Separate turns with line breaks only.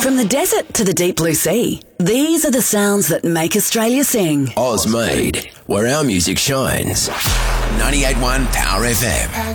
From the desert to the deep blue sea, these are the sounds that make Australia sing.
Oz Made, where our music shines. 98.1 Power FM.